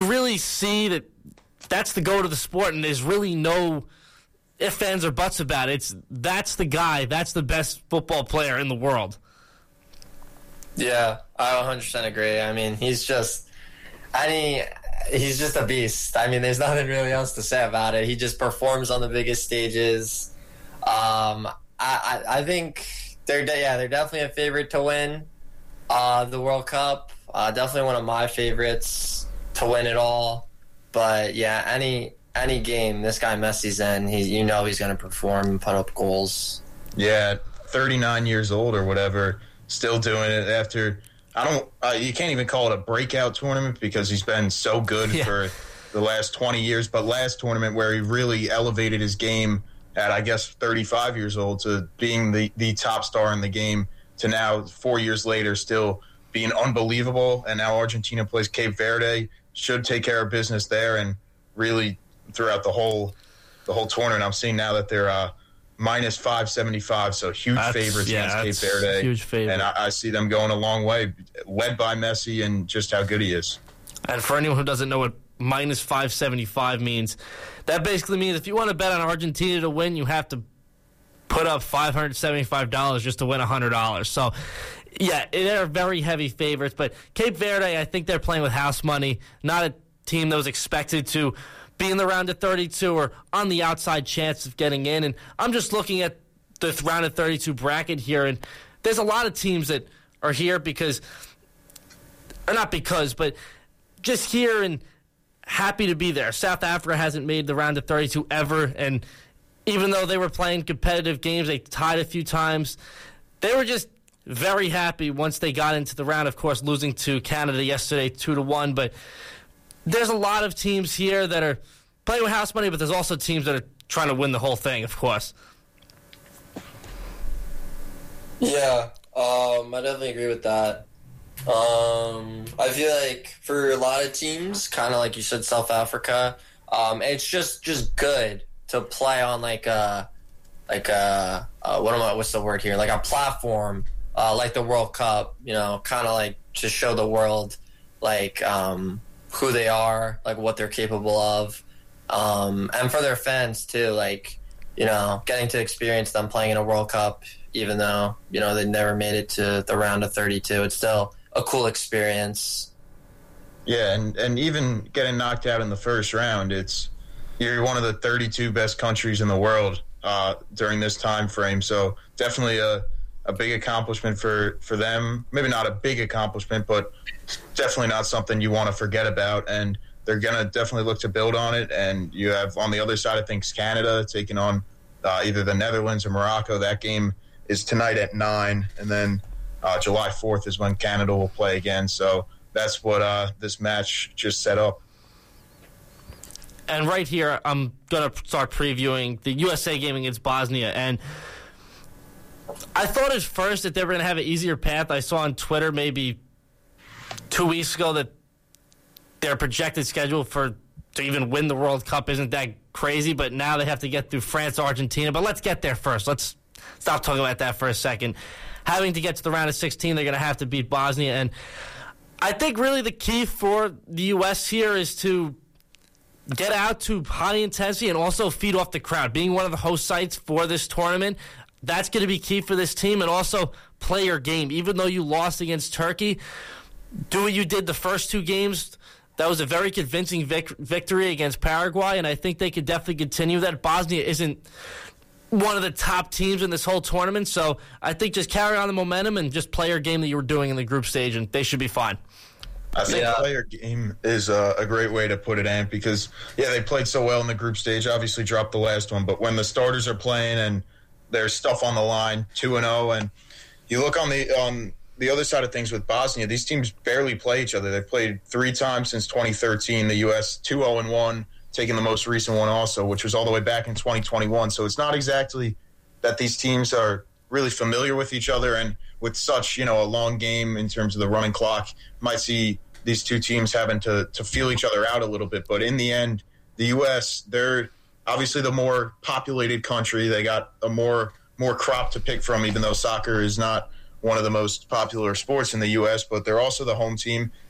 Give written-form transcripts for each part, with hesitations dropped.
really see that that's the goat of the sport, and there's really no ifs, ands, or buts about it. That's the guy. That's the best football player in the world. Yeah, I 100% agree. I mean, he's just a beast. I mean, there's nothing really else to say about it. He just performs on the biggest stages. I think they're definitely a favorite to win the World Cup. Definitely one of my favorites to win it all. But yeah, any game this guy Messi's in, he's going to perform and put up goals. Yeah, 39 years old or whatever, still doing it after. You can't even call it a breakout tournament because he's been so good for the last 20 years. But last tournament where he really elevated his game at, I guess, 35 years old to being the top star in the game to now 4 years later still being unbelievable. And now Argentina plays Cape Verde, should take care of business there, and really throughout the whole tournament. I'm seeing now that they're minus 575, so huge favorites against Cape Verde. Huge favorite. And I see them going a long way, led by Messi and just how good he is. And for anyone who doesn't know what minus 575 means, that basically means if you want to bet on Argentina to win, you have to put up $575 just to win $100. So, yeah, they're very heavy favorites. But Cape Verde, I think they're playing with house money, not a team that was expected to be in the round of 32 or on the outside chance of getting in. And I'm just looking at the round of 32 bracket here, and there's a lot of teams that are here because, or not because, but just here and happy to be there. South Africa hasn't made the round of 32 ever, and even though they were playing competitive games, they tied a few times, they were just very happy once they got into the round, of course, losing to Canada yesterday 2-1, but there's a lot of teams here that are playing with house money, but there's also teams that are trying to win the whole thing, of course. Yeah, I definitely agree with that. I feel like for a lot of teams, kind of like you said, South Africa, it's just good to play on what's the word here? Like a platform, like the World Cup, kind of like to show the world, like, who they are, like what they're capable of, and for their fans too, like, getting to experience them playing in a World Cup, even though they never made it to the round of 32. It's still a cool experience. Yeah, and even getting knocked out in the first round, you're one of the 32 best countries in the world during this time frame. So definitely a big accomplishment for them. Maybe not a big accomplishment, but definitely not something you want to forget about. And they're going to definitely look to build on it. And you have on the other side of things Canada taking on either the Netherlands or Morocco. That game is tonight at 9, and then July 4th is when Canada will play again. So that's what this match just set up. And right here, I'm going to start previewing the USA game against Bosnia. And I thought at first that they were going to have an easier path. I saw on Twitter maybe 2 weeks ago that their projected schedule to even win the World Cup isn't that crazy, but now they have to get through France, Argentina. But let's get there first. Let's stop talking about that for a second. Having to get to the round of 16, they're going to have to beat Bosnia. And I think really the key for the U.S. here is to get out to high intensity and also feed off the crowd. Being one of the host sites for this tournament, that's going to be key for this team. And also play your game. Even though you lost against Turkey, do what you did the first 2 games. That was a very convincing victory against Paraguay, and I think they could definitely continue that. Bosnia isn't one of the top teams in this whole tournament, so I think just carry on the momentum and just play your game that you were doing in the group stage, and they should be fine. I think player game is a great way to put it, Ant, because, they played so well in the group stage, obviously dropped the last one, but when the starters are playing and there's stuff on the line, 2-0, and you look on the other side of things with Bosnia, these teams barely play each other. They've played 3 times since 2013. The U.S. 2-0-1, taking the most recent one also, which was all the way back in 2021. So it's not exactly that these teams are really familiar with each other, and with such, a long game in terms of the running clock, might see these two teams having to feel each other out a little bit. But in the end, the U.S., they're obviously the more populated country. They got a more crop to pick from, even though soccer is not one of the most popular sports in the U.S., but they're also the home team,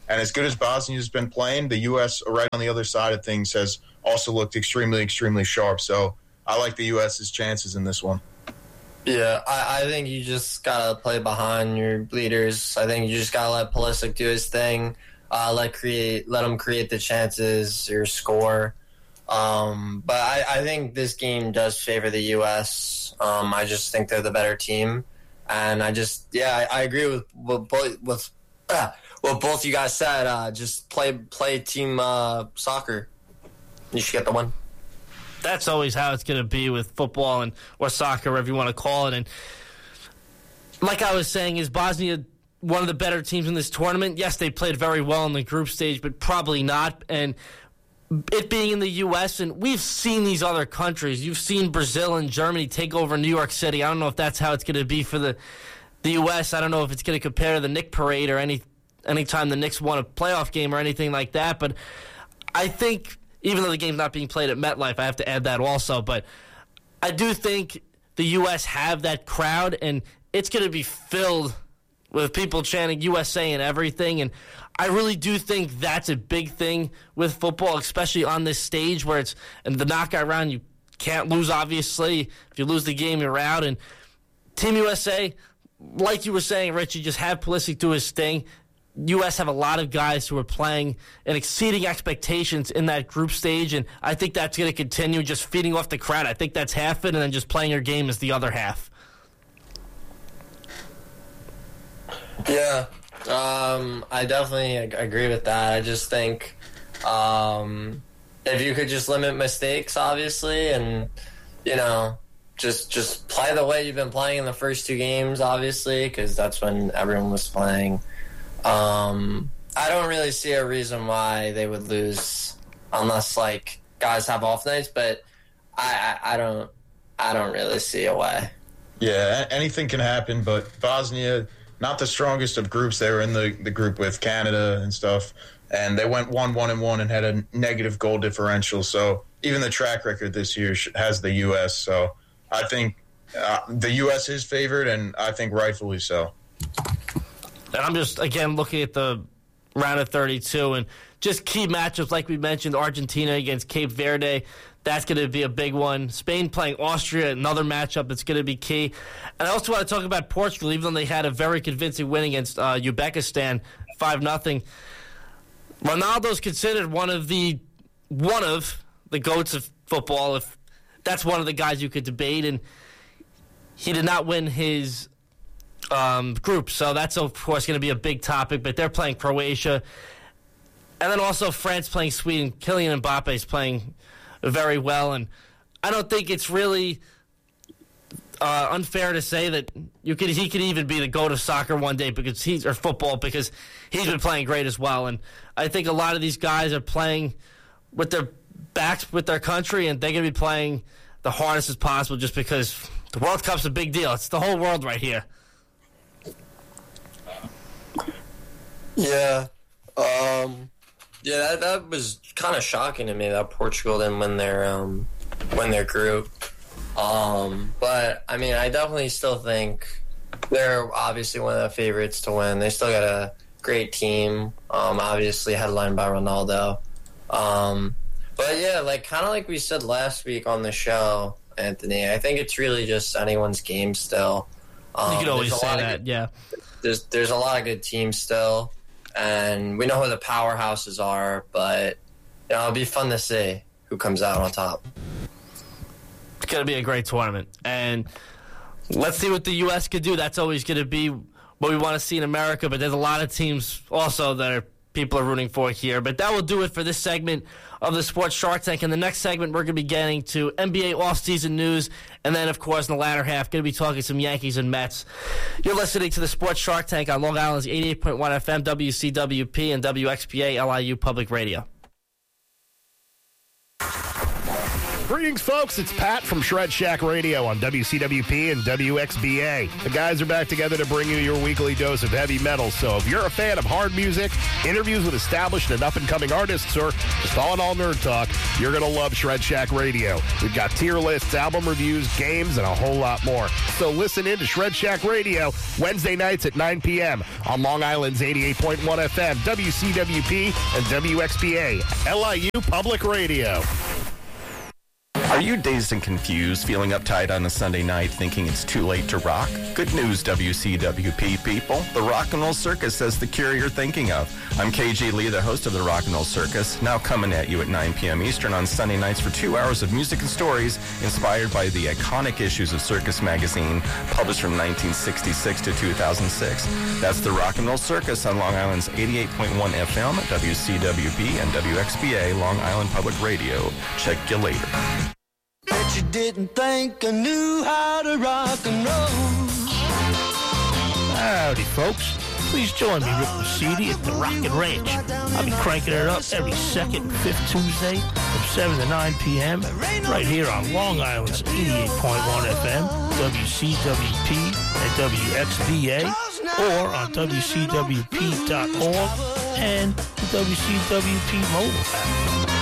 And as good as Bosnia's been playing, the U.S. right on the other side of things has also looked extremely, extremely sharp. So I like the U.S.'s chances in this one. Yeah, I think you just got to play behind your leaders. I think you just got to let Pulisic do his thing, let him create the chances or score. But I think this game does favor the U.S. I just think they're the better team. And I agree with what both you guys said. Just play team soccer. You should get the win. That's always how it's going to be with football or soccer, whatever you want to call it. And like I was saying, is Bosnia one of the better teams in this tournament? Yes, they played very well in the group stage, but probably not. And it being in the U.S., and we've seen these other countries. You've seen Brazil and Germany take over New York City. I don't know if that's how it's going to be for the U.S. I don't know if it's going to compare to the Knick Parade or anytime the Knicks won a playoff game or anything like that. But I think, even though the game's not being played at MetLife, I have to add that also. But I do think the U.S. have that crowd, and it's going to be filled with people chanting USA and everything. And I really do think that's a big thing with football, especially on this stage where it's in the knockout round. You can't lose, obviously. If you lose the game, you're out. And Team USA, like you were saying, Richie, just have Pulisic do his thing. U.S. have a lot of guys who are playing and exceeding expectations in that group stage, and I think that's going to continue, just feeding off the crowd. I think that's half it, and then just playing your game is the other half. Yeah, I definitely agree with that. I just think if you could just limit mistakes, obviously, and, just play the way you've been playing in the first two games, obviously, because that's when everyone was playing. I don't really see a reason why they would lose unless guys have off nights, but I don't really see a way. Yeah, anything can happen, but Bosnia, not the strongest of groups. They were in the group with Canada and stuff, and they went 1-1-1 and had a negative goal differential. So even the track record this year has the U.S. So I think the U.S. is favored, and I think rightfully so. And I'm just, again, looking at the round of 32 and just key matchups like we mentioned, Argentina against Cape Verde. That's going to be a big one. Spain playing Austria, another matchup that's going to be key. And I also want to talk about Portugal, even though they had a very convincing win against Uzbekistan, 5-0. Ronaldo's considered one of the GOATs of football. If that's one of the guys you could debate, and he did not win his group, so that's of course going to be a big topic. But they're playing Croatia, and then also France playing Sweden. Kylian Mbappe is playing very well, and I don't think it's really unfair to say that he could even be the GOAT of soccer one day or football, because he's been playing great as well. And I think a lot of these guys are playing with their backs with their country, and they're going to be playing the hardest as possible, just because the World Cup's a big deal. It's the whole world right here. Yeah. That was kind of shocking to me that Portugal didn't win their group. But I mean, I definitely still think they're obviously one of the favorites to win. They still got a great team, obviously headlined by Ronaldo. But yeah, kind of like we said last week on the show, Anthony, I think it's really just anyone's game still. You could always say that, yeah. There's a lot of good teams still, and we know who the powerhouses are, but it'll be fun to see who comes out on top. It's going to be a great tournament, and let's see what the U.S. could do. That's always going to be what we want to see in America, but there's a lot of teams also that people are rooting for here. But that will do it for this segment of the Sports Shark Tank. In the next segment, we're going to be getting to NBA offseason news, and then, of course, in the latter half, going to be talking some Yankees and Mets. You're listening to the Sports Shark Tank on Long Island's 88.1 FM, WCWP, and WXPA LIU Public Radio. Greetings, folks. It's Pat from Shred Shack Radio on WCWP and WXBA. The guys are back together to bring you your weekly dose of heavy metal. So if you're a fan of hard music, interviews with established and up-and-coming artists, or just all-in-all nerd talk, you're going to love Shred Shack Radio. We've got tier lists, album reviews, games, and a whole lot more. So listen in to Shred Shack Radio Wednesday nights at 9 p.m. on Long Island's 88.1 FM, WCWP, and WXBA, LIU Public Radio. Are you dazed and confused, feeling uptight on a Sunday night, thinking it's too late to rock? Good news, WCWP people. The Rock and Roll Circus has the cure you're thinking of. I'm KG Lee, the host of the Rock and Roll Circus, now coming at you at 9 p.m. Eastern on Sunday nights for 2 hours of music and stories inspired by the iconic issues of Circus Magazine, published from 1966 to 2006. That's the Rock and Roll Circus on Long Island's 88.1 FM, WCWP, and WXBA, Long Island Public Radio. Check you later. Bet you didn't think I knew how to rock and roll. Howdy, folks. Please join me, Rick Lucidi, at the Rockin' Ranch. I'll be cranking it up every second and fifth Tuesday from 7 to 9 p.m. right here on Long Island's 88.1 FM, WCWP, and WXBA, or on WCWP.org and the WCWP mobile app.